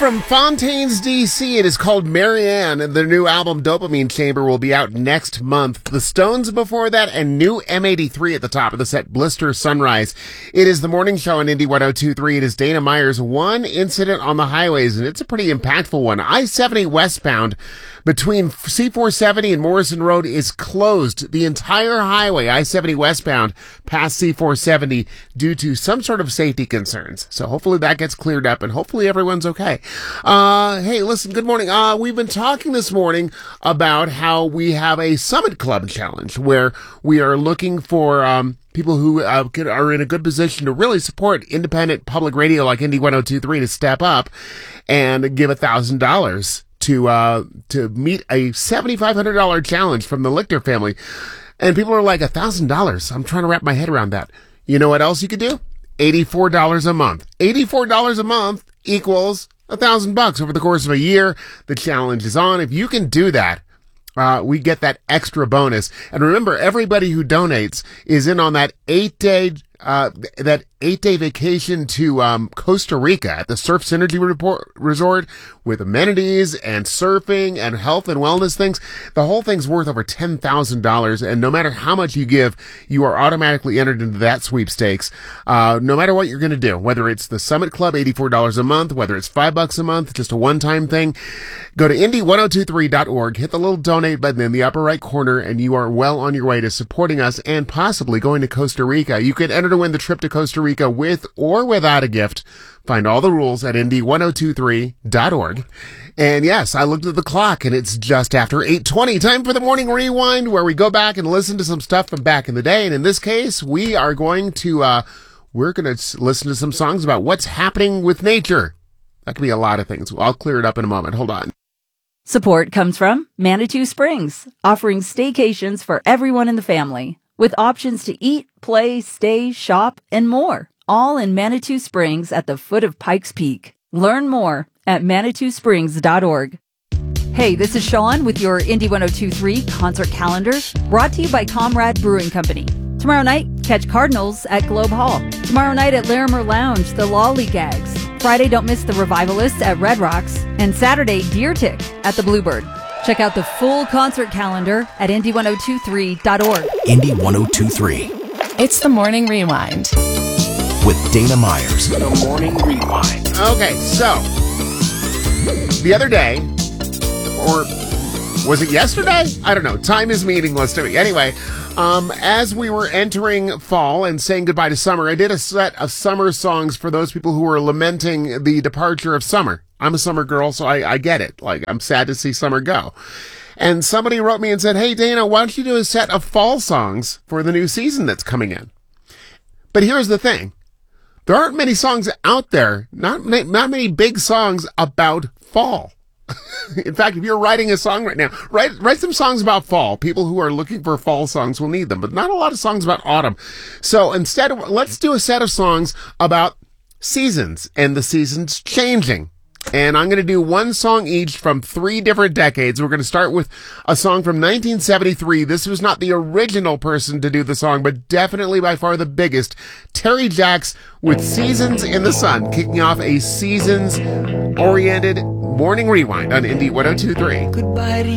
from Fontaines, D.C. It is called Marianne, and their new album, Dopamine Chamber, will be out next month. The Stones before that, and new M83 at the top of the set, Blister Sunrise. It is the morning show on Indy 102.3. It is Dana Myers. One incident on the highways, and it's a pretty impactful one. I-70 westbound between C-470 and Morrison Road is closed. The entire highway, I-70 westbound, past C-470, due to some sort of safety concerns. So hopefully that gets cleared up, and hopefully everyone's okay. Hey, listen, good morning. We've been talking this morning about how we have a Summit Club challenge where we are looking for people who are in a good position to really support independent public radio like Indy 102.3 to step up and give $1,000 to meet a $7,500 challenge from the Lichter family. And people are like, $1,000? I'm trying to wrap my head around that. You know what else you could do? $84 a month. $84 a month equals $1,000 over the course of a year. The challenge is on. If you can do that, we get that extra bonus. And remember, everybody who donates is in on that 8-day vacation to Costa Rica at the Surf Synergy Resort with amenities and surfing and health and wellness things. The whole thing's worth over $10,000, and no matter how much you give, you are automatically entered into that sweepstakes. No matter what you're going to do, whether it's the Summit Club, $84 a month, whether it's $5 a month, just a one-time thing, go to Indy1023.org, hit the little donate button in the upper right corner, and you are well on your way to supporting us and possibly going to Costa Rica. You could enter to win the trip to Costa Rica with or without a gift. Find all the rules at Indy1023.org. And yes, I looked at the clock and it's just after 8:20. Time for the morning rewind where we go back and listen to some stuff from back in the day. And in this case, we are going to, listen to some songs about what's happening with nature. That could be a lot of things. I'll clear it up in a moment. Hold on. Support comes from Manitou Springs, offering staycations for everyone in the family, with options to eat, play, stay, shop, and more, all in Manitou Springs at the foot of Pikes Peak. Learn more at ManitouSprings.org. Hey, this is Sean with your Indy 102.3 concert calendar, brought to you by Comrade Brewing Company. Tomorrow night, catch Cardinals at Globe Hall. Tomorrow night at Larimer Lounge, the Lollygags. Friday, don't miss the Revivalists at Red Rocks. And Saturday, Deer Tick at the Bluebird. Check out the full concert calendar at Indy1023.org. Indy 102.3. It's the Morning Rewind. With Dana Myers. The Morning Rewind. Okay, so, the other day, or was it yesterday? I don't know. Time is meaningless to me. Anyway, as we were entering fall and saying goodbye to summer, I did a set of summer songs for those people who were lamenting the departure of summer. I'm a summer girl, so I get it. Like, I'm sad to see summer go. And somebody wrote me and said, hey, Dana, why don't you do a set of fall songs for the new season that's coming in? But here's the thing. There aren't many songs out there, not many big songs about fall. In fact, if you're writing a song right now, write some songs about fall. People who are looking for fall songs will need them, but not a lot of songs about autumn. So instead, let's do a set of songs about seasons and the seasons changing. And I'm going to do one song each from 3 different decades. We're going to start with a song from 1973. This was not the original person to do the song, but definitely by far the biggest. Terry Jacks with Seasons in the Sun, kicking off a seasons-oriented morning rewind on Indy 102.3. Goodbye to